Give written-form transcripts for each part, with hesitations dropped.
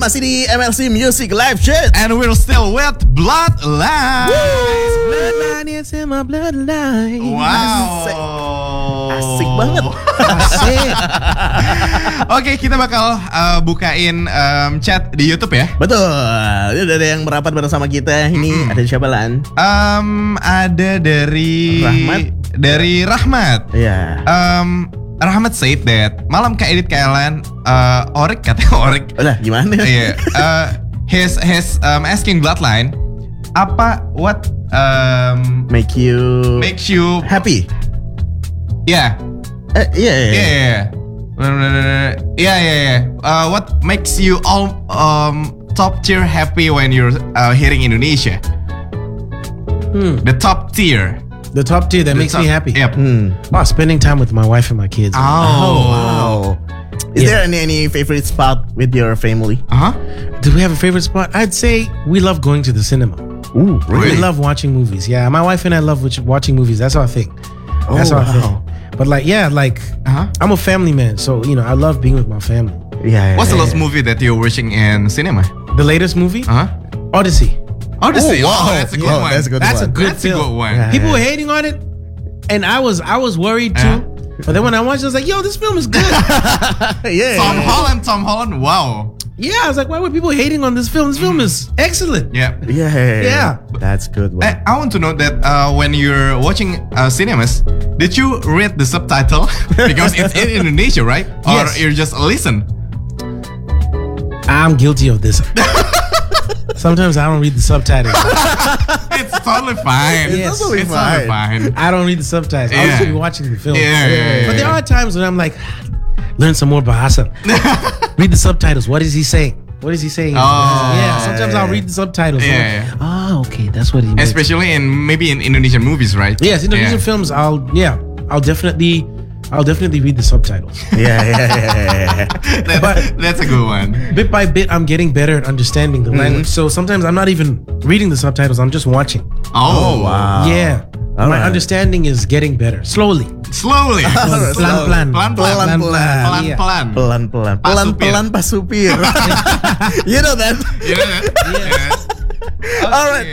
masih di MLC Music Live Chat. And we're still with Bloodline. Bloodline, it's in my bloodline. Wow. Asik banget. Asik. Oke, kita bakal bukain chat di YouTube ya. Betul. Ini udah ada yang merapat bersama kita. Ini ada siapa, Lan? Ada dari Rahmat. Dari Rahmat. Iya. Rahmat said that malam Kak Edit Kailan Orik katanya Orik. Udah gimana? Iya. He's asking Bloodline what Makes you happy? Yeah. Yeah. What makes you all top tier happy when you're hearing Indonesia? The top tier. The top tier that makes me happy. Yep. Wow, spending time with my wife and my kids. Oh wow. Is there any favorite spot with your family? Do we have a favorite spot? I'd say we love going to the cinema. Ooh, We love watching movies. Yeah, my wife and I love watching movies. That's our thing. That's our thing. But I'm a family man, so I love being with my family. Yeah. What's the last movie that you're watching in cinema? The latest movie? Odyssey. Odyssey. Oh, wow. That's a good one. That's a good That's one. a good That's a film. good one. Yeah. People were hating on it, and I was worried too. But then when I watched it, I was like, yo, this film is good. Yeah. Tom Holland. Wow. Yeah, I was like, why were people hating on this film? This film is excellent. Yeah. Yeah. That's good one. I want to know that when you're watching cinemas, did you read the subtitle? Because it's in Indonesia, right? Or Yes. you just listen? I'm guilty of this. Sometimes I don't read the subtitles. It's totally fine. Yes. It's totally fine. I don't read the subtitles. I Yeah. should be watching the film. Yeah. But there are times when I'm like, learn some more Bahasa. Read the subtitles. What is he saying? What is he saying? Yeah, sometimes I'll read the subtitles. Yeah. Oh, okay, that's what he meant. Especially maybe in Indonesian movies, right? Yes, Indonesian films. I'll definitely read the subtitles. Yeah. That's a good one. Bit by bit, I'm getting better at understanding the language. So sometimes I'm not even reading the subtitles. I'm just watching. Oh, wow. Yeah, All my right. understanding is getting better slowly. Slowly. Pelan-pelan. Pelan-pelan Pak Supir. You know that? You know that? Yeah. All right.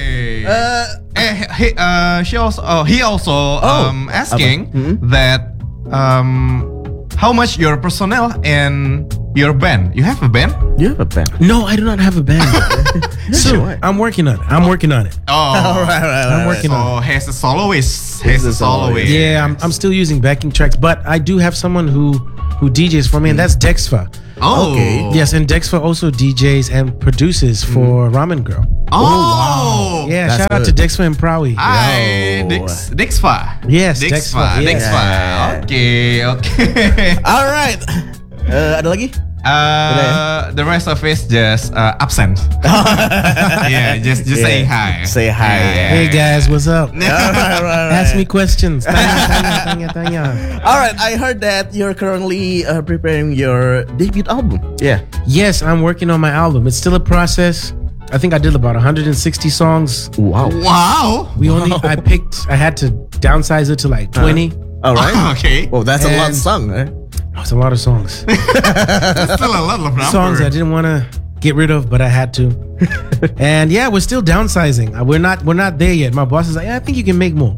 He also asking that how much your personnel in your band? You have a band? You have a pen. No, I do not have a band. Sure. I'm working on it. Oh, All right. I'm working on it. So he's a soloist. He's a soloist. Yeah, I'm still using backing tracks, but I do have someone who DJs for me, and that's Dexfa. Oh, Okay. Yes, and Dexfa also DJs and produces for Ramen Girl. Oh, Yeah, That's shout out to good. Dexfa and Prawi. Hi, Yo. Dexfa. Yes, Dexfa. Dexfa, Dexfa. yeah. Okay. All right. Ada lagi? The rest of it just absent. Yeah, just saying hi. Say hi. Hey guys, what's up? All right. Ask me questions. Tanya. All right. I heard that you're currently preparing your debut album. Yeah. Yes, I'm working on my album. It's still a process. I think I did about 160 songs. Wow. Wow. I had to downsize it to like 20. All right. Okay. Oh, that's a lot of And- song, right? It's a lot of songs. That's still a lot of numbers. Songs I didn't want to get rid of, but I had to. And yeah, we're still downsizing. We're not there yet. My boss is like, I think you can make more.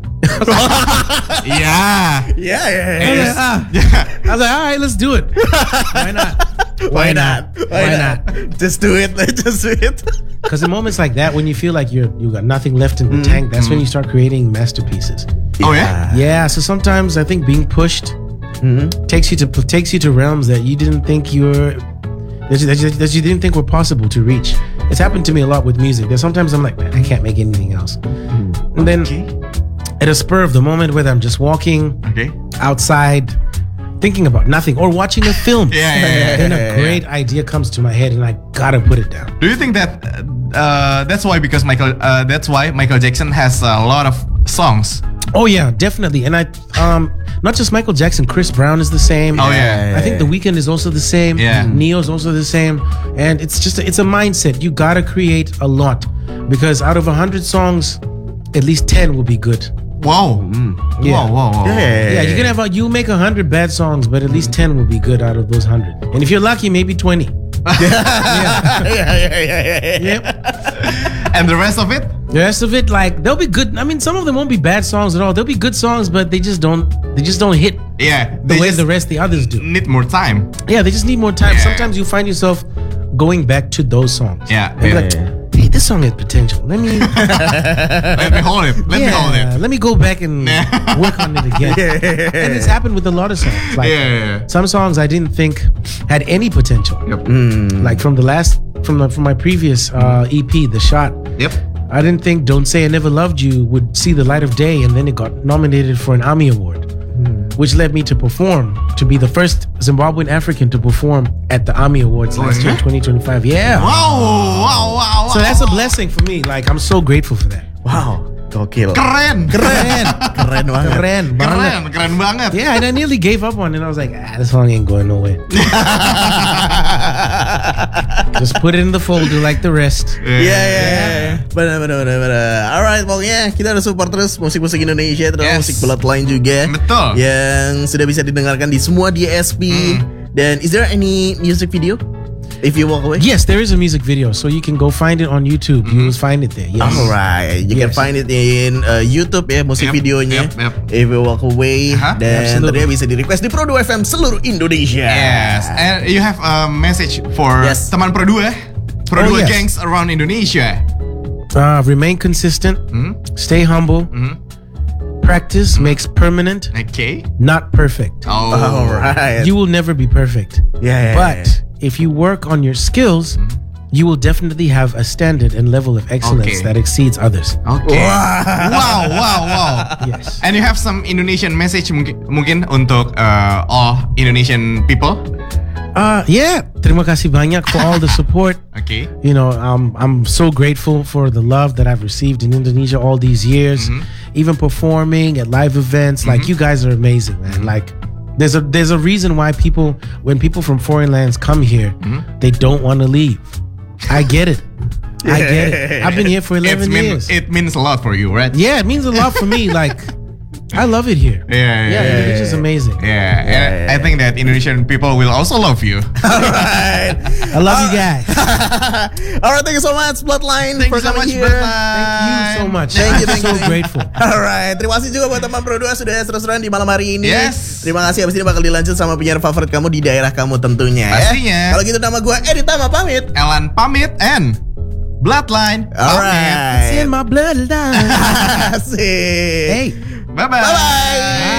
Yeah. Yeah. I was like, all right, let's do it. Why not? Why not? Just do it. Just do it. Because in moments like that, when you feel like you got nothing left in the tank, that's when you start creating masterpieces. Oh yeah. Yeah. So sometimes I think being pushed takes you to realms that you didn't think that you didn't think were possible to reach. It's happened to me a lot with music. That sometimes I'm like, man, I can't make anything else. And then at a spur of the moment, whether I'm just walking Okay. outside, thinking about nothing, or watching a film, Yeah. then a great idea comes to my head, and I gotta put it down. Do you think that that's why Michael Jackson has a lot of songs? Oh yeah, definitely. And I not just Michael Jackson, Chris Brown is the same. Oh, yeah. I think The Weeknd is also the same. Yeah. Neo's also the same. And it's a mindset. You gotta create a lot, because out of 100 songs, at least 10 will be good. Wow. Yeah. Wow. Yeah, you can you make 100 bad songs, but at least 10 will be good out of those 100. And if you're lucky, maybe 20. Yep. And the rest of it? The rest of it, like they'll be good. I mean, some of them won't be bad songs at all. They'll be good songs, but they just don't hit Yeah. the They way just the rest of the others do. need more time. Yeah, they just need more time. Yeah. Sometimes you find yourself going back to those songs. Yeah, And be yeah, like, hey, this song has potential. Let me Let me hold it. Let me hold it. let me go back and work on it again. And it's happened with a lot of songs. Like Yeah. some songs I didn't think had any potential. Yep. Like from my previous EP, The Shot. Yep. I didn't think Don't Say I Never Loved You would see the light of day, and then it got nominated for an AMI Award, which led me to perform, to be the first Zimbabwean African to perform at the AMI Awards last year in 2025. Yeah. Wow. So that's a blessing for me. Like, I'm so grateful for that. Wow, gokil. Keren. Keren banget. Keren banget. Yeah, and I nearly gave up on it. I was like, this song ain't going nowhere. Just put it in the folder like the rest. Iya. Benar. Alright, pokoknya kita harus support terus musik-musik Indonesia, terutama musik Bloodline juga. Betul. Yang sudah bisa didengarkan di semua DSP. Dan is there any music video? If you walk away? Yes, there is a music video, so you can go find it on YouTube. You will find it there. Yes. Alright, you can find it in YouTube ya, musik videonya. Yep. If you walk away, dan Absolutely. ternyata bisa di request di Pro 2 FM seluruh Indonesia. Yes. And you have a message for teman Pro 2, Pro 2 yes. gangs around Indonesia. Remain consistent. Stay humble. Practice makes permanent, Okay. not perfect. Oh. Alright. You will never be perfect. Yeah. But if you work on your skills, you will definitely have a standard and level of excellence Okay. that exceeds others. Okay. Wow. Yes. And you have some Indonesian message mungkin untuk all Indonesian people? Yeah. Terima kasih banyak for all the support. Okay. You know, I'm so grateful for the love that I've received in Indonesia all these years. Even performing at live events, like you guys are amazing, man. Like there's a reason why when people from foreign lands come here, they don't want to leave. I get it. I've been here for 11 years. It means a lot for you, right? Yeah, it means a lot for me. Like, I love it here. Yeah. Indonesia's amazing. And I think that Indonesian people will also love you. Alright. I love you guys. Alright, thank you so much Bloodline Thank for you so coming much, here. Bloodline. Thank you so much. Thank you, I'm thank so you. grateful. Alright, terima kasih juga buat teman Pro 2 sudah seru-seruan di malam hari ini. Yes. Terima kasih, abis ini bakal dilanjut sama penyiar favorit kamu di daerah kamu tentunya. Pastinya. Kalau gitu nama gue Edi Tama pamit. Elan pamit and Bloodline pamit. Alright. It's in my bloodline. Asik. Hey. Bye-bye. Bye-bye.